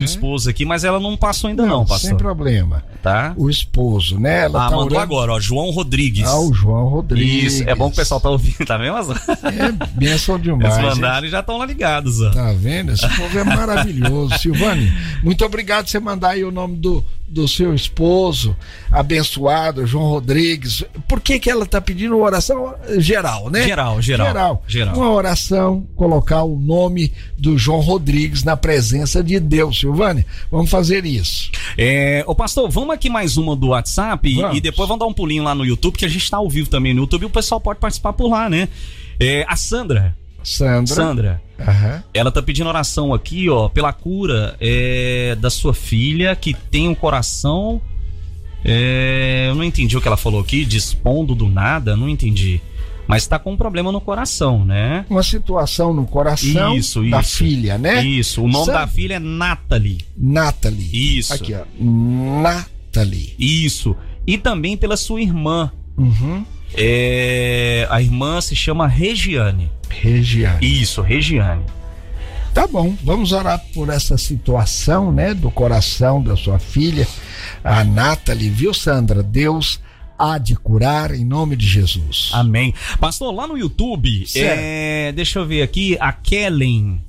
esposo aqui, mas ela não passou ainda não, pastor. Sem problema. Tá? O esposo, né? Ela tá mandou orando... agora, ó, João Rodrigues. O João Rodrigues. Isso, é bom que o pessoal tá ouvindo, tá vendo? É bênção demais. Eles mandaram e já estão lá ligados, ó. Tá vendo? Esse povo é maravilhoso. Silvane, muito obrigado por você mandar aí o nome do seu esposo, abençoado, João Rodrigues. Por que ela tá pedindo oração geral, né? Geral. Uma oração, colocar o nome do João Rodrigues na presença de Deus, Silvane. Vamos fazer isso. Ô pastor, vamos aqui mais uma do WhatsApp e depois vamos dar um pulinho lá no YouTube, que a gente tá ao vivo também no YouTube e o pessoal pode participar por lá, né? A Sandra. Uhum. Ela tá pedindo oração aqui, ó, pela cura da sua filha, que tem um coração. Eu não entendi o que ela falou aqui, dispondo do nada, não entendi. Mas tá com um problema no coração, né? Uma situação no coração da filha, né? Isso, o nome da filha é Nathalie. Isso. Aqui, ó. Nathalie. Isso. E também pela sua irmã. Uhum. A irmã se chama Regiane. Isso, Regiane. Tá bom, vamos orar por essa situação, né, do coração da sua filha, a Nathalie, viu, Sandra? Deus há de curar em nome de Jesus. Amém. Pastor, lá no YouTube, deixa eu ver aqui, a Kellen.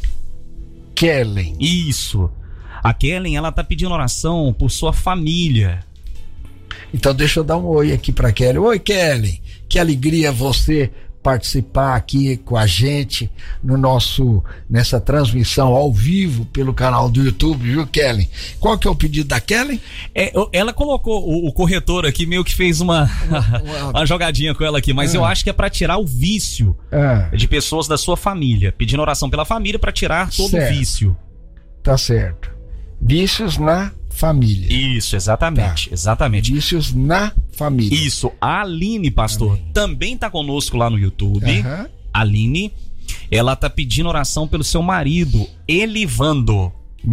Isso. A Kellen, ela tá pedindo oração por sua família. Então deixa eu dar um oi aqui pra Kellen. Oi, Kellen, que alegria você participar aqui com a gente nessa transmissão ao vivo pelo canal do YouTube, viu, Kellen? Qual que é o pedido da Kellen? Ela colocou, o corretor aqui meio que fez uma jogadinha com ela aqui, mas eu acho que é pra tirar o vício de pessoas da sua família, pedindo oração pela família pra tirar todo o vício. Tá certo. Vícios na família. Isso, exatamente. Vícios na família. Isso, a Aline, pastor, também tá conosco lá no YouTube. Aline, ela tá pedindo oração pelo seu marido, Elivando.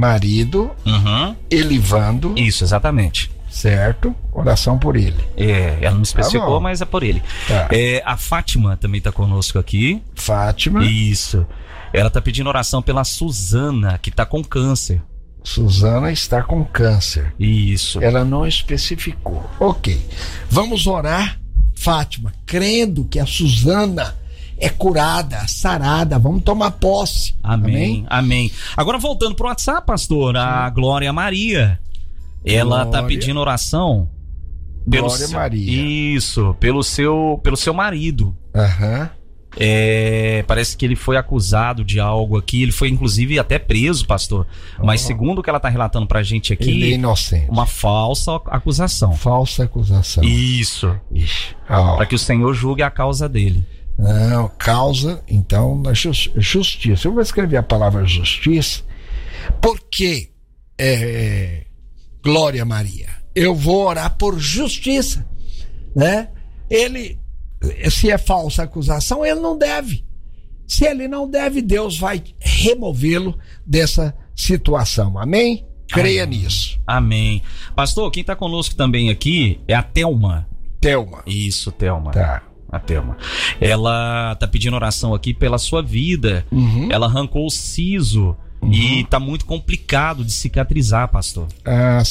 Elivando. Isso, exatamente. Certo, oração por ele. Ela não especificou, mas é por ele. A Fátima também tá conosco aqui. Fátima. Isso. Ela tá pedindo oração pela Suzana, que tá com câncer. Suzana está com câncer. Isso. Ela não especificou. Ok. Vamos orar, Fátima, crendo que a Suzana é curada, sarada. Vamos tomar posse. Amém. Agora voltando pro WhatsApp, pastor, a Glória Maria. Ela tá pedindo oração. Glória Maria. Isso, pelo seu marido. Parece que ele foi acusado de algo aqui. Ele foi inclusive até preso, pastor. Mas segundo o que ela tá relatando pra gente aqui, ele é inocente. Uma falsa acusação. Isso. Pra que o Senhor julgue a causa dele. Não, causa, então, na justiça. Eu vou escrever a palavra justiça, porque Glória Maria, eu vou orar por justiça, né? Se é falsa acusação, ele não deve. Se ele não deve, Deus vai removê-lo dessa situação. Amém? Creia nisso. Amém. Pastor, quem está conosco também aqui é a Thelma. Isso, Thelma. Tá. A Thelma. Ela tá pedindo oração aqui pela sua vida. Ela arrancou o siso e tá muito complicado de cicatrizar, pastor. A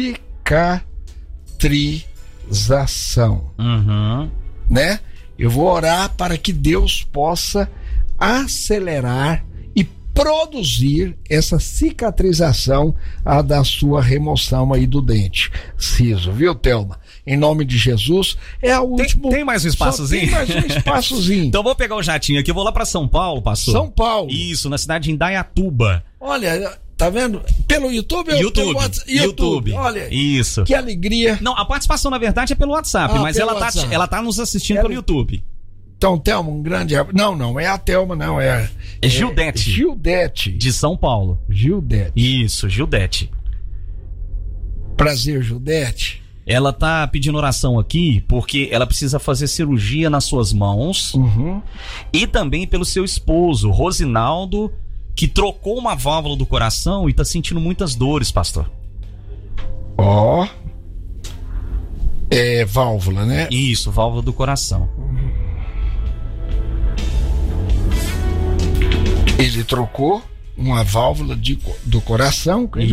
cicatrização. Né? Eu vou orar para que Deus possa acelerar e produzir essa cicatrização da sua remoção aí do dente siso, viu, Thelma? Em nome de Jesus, é a última. Tem mais um espaçozinho? Tem mais um espaçozinho. Então vou pegar o jatinho aqui, eu vou lá para São Paulo, pastor. São Paulo. Isso, na cidade de Indaiatuba. Olha, tá vendo? Pelo YouTube? YouTube. Olha, isso. Que alegria. Não, a participação na verdade é pelo WhatsApp, mas ela tá nos assistindo pelo YouTube. Então, Thelma, um grande... Não é a Thelma, não, é Gildete. Gildete. De São Paulo. Gildete. Isso, Gildete. Prazer, Gildete. Ela tá pedindo oração aqui porque ela precisa fazer cirurgia nas suas mãos e também pelo seu esposo, Rosinaldo, que trocou uma válvula do coração e tá sentindo muitas dores, pastor. É válvula, né? Isso, válvula do coração. Ele trocou uma válvula do coração.